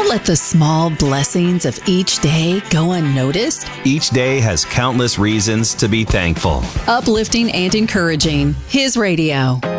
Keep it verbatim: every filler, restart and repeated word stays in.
Don't let the small blessings of each day go unnoticed. Each day has countless reasons to be thankful. Uplifting and encouraging. His radio.